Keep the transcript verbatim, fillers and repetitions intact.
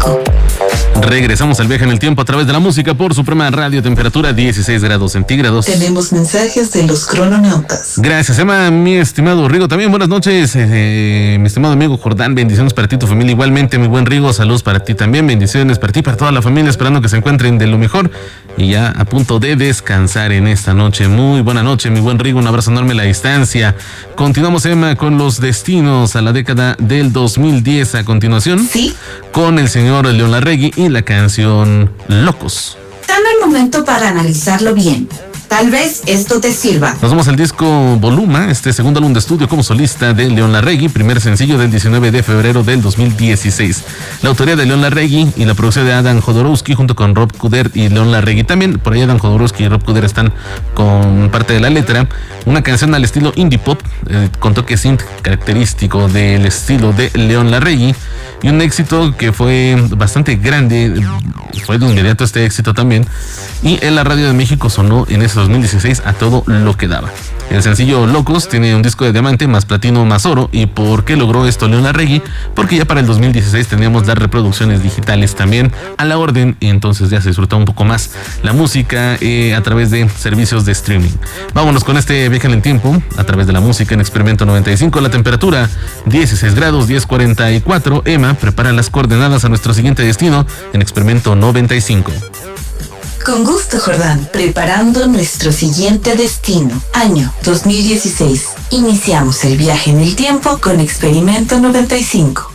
cinco. Regresamos al viaje en el tiempo a través de la música por Suprema Radio, temperatura dieciséis grados centígrados. Tenemos mensajes de los crononautas. Gracias, Emma, mi estimado Rigo. También buenas noches, eh, mi estimado amigo Jordán. Bendiciones para ti y tu familia. Igualmente, mi buen Rigo, saludos para ti también. Bendiciones para ti, para toda la familia, esperando que se encuentren de lo mejor. Y ya a punto de descansar en esta noche. Muy buena noche, mi buen Rigo. Un abrazo enorme a la distancia. Continuamos, Emma, con los destinos a la década del dos mil diez. A continuación, sí, con el señor León Larregui y la canción Locos. Dame el momento para analizarlo bien. Tal vez esto te sirva. Nos vamos al disco Voluma, este segundo álbum de estudio como solista de León Larregui, primer sencillo del diecinueve de febrero del dos mil dieciséis. La autoría de León Larregui y la producción de Adam Jodorowsky junto con Rob Couder y León Larregui también. Por ahí Adam Jodorowsky y Rob Couder están con parte de la letra. Una canción al estilo indie pop, eh, con toque synth característico del estilo de León Larregui. Y un éxito que fue bastante grande, fue de inmediato este éxito también. Y en la radio de México sonó en ese dos mil dieciséis a todo lo que daba. El sencillo Locos tiene un disco de diamante, más platino, más oro. ¿Y por qué logró esto León Larregui? Porque ya para el dos mil dieciséis teníamos las reproducciones digitales también a la orden, y entonces ya se disfrutó un poco más la música eh, a través de servicios de streaming. Vámonos con este viaje en el tiempo a través de la música en Experimento noventa y cinco. La temperatura dieciséis grados, diez cuarenta y cuatro. Emma prepara las coordenadas a nuestro siguiente destino en Experimento noventa y cinco. Con gusto, Jordán. Preparando nuestro siguiente destino. Año dos mil dieciséis. Iniciamos el viaje en el tiempo con Experimento noventa y cinco.